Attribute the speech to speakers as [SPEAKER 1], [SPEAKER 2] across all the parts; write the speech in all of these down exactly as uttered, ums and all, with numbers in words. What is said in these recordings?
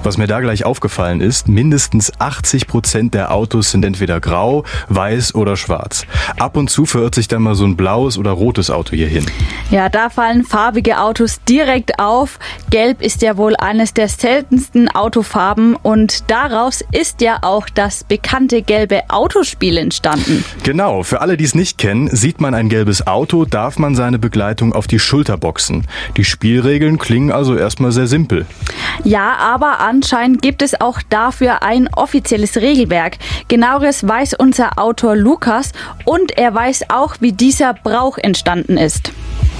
[SPEAKER 1] Was mir da gleich aufgefallen ist, mindestens achtzig Prozent der Autos sind entweder grau, weiß oder schwarz. Ab und zu verirrt sich dann mal so ein blaues oder rotes Auto hier hin.
[SPEAKER 2] Ja, da fallen farbige Autos direkt auf. Gelb ist ja wohl eines der seltensten Autofarben und daraus ist ja auch das bekannte gelbe Autospiel entstanden.
[SPEAKER 1] Genau, für alle, die es nicht kennen, sieht man ein gelbes Auto, darf man seine Begleitung auf die Schulter boxen. Die Spielregeln klingen also erstmal sehr simpel.
[SPEAKER 2] Ja, aber anscheinend gibt es auch dafür ein offizielles Regelwerk. Genaueres weiß unser Autor Lukas und er weiß auch, wie dieser Brauch entstanden ist.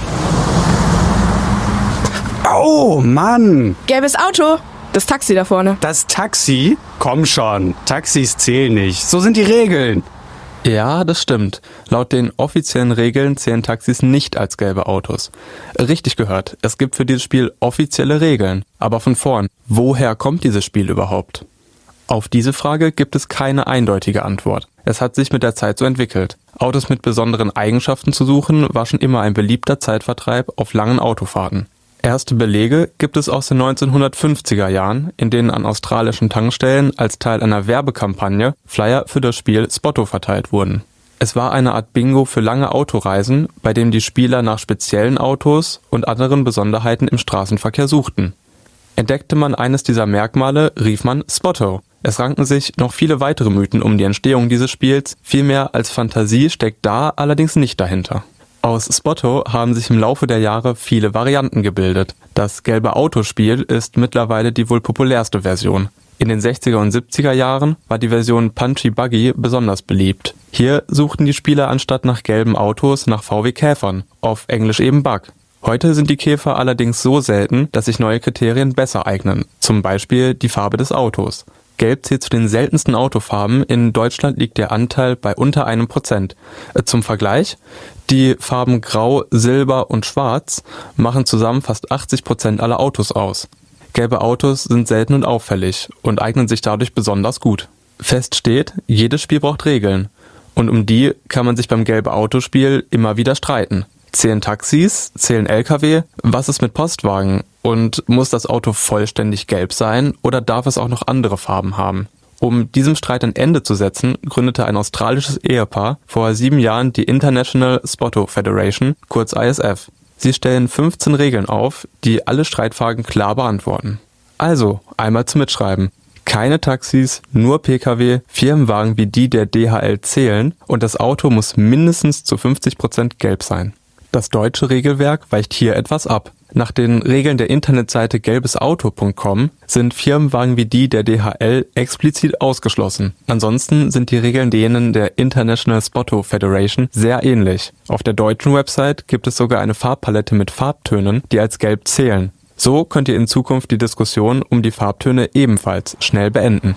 [SPEAKER 3] Oh, Mann!
[SPEAKER 4] Gelbes Auto, das Taxi da vorne.
[SPEAKER 3] Das Taxi? Komm schon, Taxis zählen nicht. So sind die Regeln.
[SPEAKER 5] Ja, das stimmt. Laut den offiziellen Regeln zählen Taxis nicht als gelbe Autos. Richtig gehört, es gibt für dieses Spiel offizielle Regeln. Aber von vorn, woher kommt dieses Spiel überhaupt? Auf diese Frage gibt es keine eindeutige Antwort. Es hat sich mit der Zeit so entwickelt. Autos mit besonderen Eigenschaften zu suchen, war schon immer ein beliebter Zeitvertreib auf langen Autofahrten. Erste Belege gibt es aus den neunzehnhundertfünfziger Jahren, in denen an australischen Tankstellen als Teil einer Werbekampagne Flyer für das Spiel Spotto verteilt wurden. Es war eine Art Bingo für lange Autoreisen, bei dem die Spieler nach speziellen Autos und anderen Besonderheiten im Straßenverkehr suchten. Entdeckte man eines dieser Merkmale, rief man Spotto. Es ranken sich noch viele weitere Mythen um die Entstehung dieses Spiels, viel mehr als Fantasie steckt da allerdings nicht dahinter. Aus Spotto haben sich im Laufe der Jahre viele Varianten gebildet. Das gelbe Autospiel ist mittlerweile die wohl populärste Version. In den sechziger und siebziger Jahren war die Version Punchy Buggy besonders beliebt. Hier suchten die Spieler anstatt nach gelben Autos nach V W-Käfern, auf Englisch eben Bug. Heute sind die Käfer allerdings so selten, dass sich neue Kriterien besser eignen, zum Beispiel die Farbe des Autos. Gelb zählt zu den seltensten Autofarben. In Deutschland liegt der Anteil bei unter einem Prozent. Zum Vergleich, die Farben Grau, Silber und Schwarz machen zusammen fast achtzig Prozent aller Autos aus. Gelbe Autos sind selten und auffällig und eignen sich dadurch besonders gut. Fest steht, jedes Spiel braucht Regeln. Und um die kann man sich beim gelbe Autospiel immer wieder streiten. Zählen Taxis? Zählen L K W? Was ist mit Postwagen? Und muss das Auto vollständig gelb sein oder darf es auch noch andere Farben haben? Um diesem Streit ein Ende zu setzen, gründete ein australisches Ehepaar vor sieben Jahren die International Spotto Federation, kurz I S F. Sie stellen fünfzehn Regeln auf, die alle Streitfragen klar beantworten. Also, einmal zum Mitschreiben. Keine Taxis, nur P K W, Firmenwagen wie die der D H L zählen und das Auto muss mindestens zu fünfzig Prozent gelb sein. Das deutsche Regelwerk weicht hier etwas ab. Nach den Regeln der Internetseite gelbesauto punkt com sind Firmenwagen wie die der D H L explizit ausgeschlossen. Ansonsten sind die Regeln denen der International Spotto Federation sehr ähnlich. Auf der deutschen Website gibt es sogar eine Farbpalette mit Farbtönen, die als gelb zählen. So könnt ihr in Zukunft die Diskussion um die Farbtöne ebenfalls schnell beenden.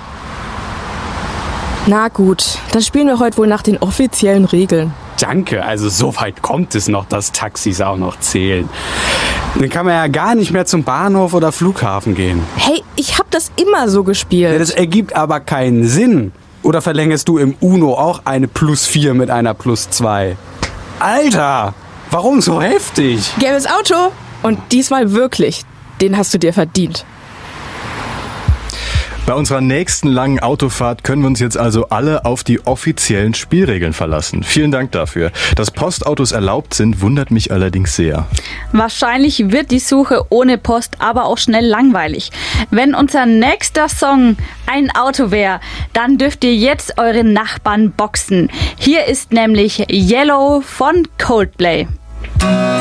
[SPEAKER 4] Na gut, dann spielen wir heute wohl nach den offiziellen Regeln.
[SPEAKER 3] Danke, also so weit kommt es noch, dass Taxis auch noch zählen. Dann kann man ja gar nicht mehr zum Bahnhof oder Flughafen gehen.
[SPEAKER 4] Hey, ich hab das immer so gespielt.
[SPEAKER 3] Ja, das ergibt aber keinen Sinn. Oder verlängerst du im Uno auch eine plus vier mit einer plus zwei? Alter, warum so heftig?
[SPEAKER 4] Gelbes Auto und diesmal wirklich. Den hast du dir verdient.
[SPEAKER 1] Bei unserer nächsten langen Autofahrt können wir uns jetzt also alle auf die offiziellen Spielregeln verlassen. Vielen Dank dafür. Dass Postautos erlaubt sind, wundert mich allerdings sehr.
[SPEAKER 2] Wahrscheinlich wird die Suche ohne Post aber auch schnell langweilig. Wenn unser nächster Song ein Auto wäre, dann dürft ihr jetzt eure Nachbarn boxen. Hier ist nämlich Yellow von Coldplay.